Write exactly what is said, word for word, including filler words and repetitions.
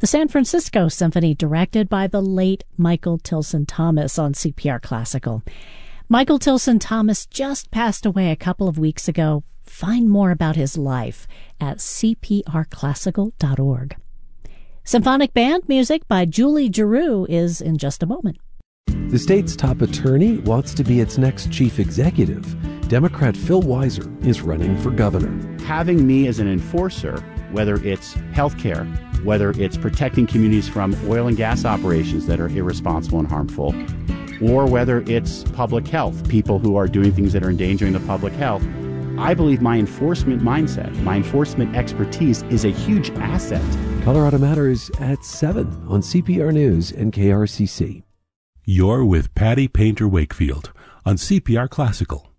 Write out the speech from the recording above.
The San Francisco Symphony, directed by the late Michael Tilson Thomas on C P R Classical. Michael Tilson Thomas just passed away a couple of weeks ago. Find more about his life at c p r classical dot org. Symphonic band music by Julie Giroux is in just a moment. The state's top attorney wants to be its next chief executive. Democrat Phil Weiser is running for governor. Having me as an enforcer, whether it's healthcare, whether it's protecting communities from oil and gas operations that are irresponsible and harmful, or whether it's public health, people who are doing things that are endangering the public health, I believe my enforcement mindset, my enforcement expertise is a huge asset. Colorado Matters at seven on C P R News and K R C C. You're with Patty Painter Wakefield on C P R Classical.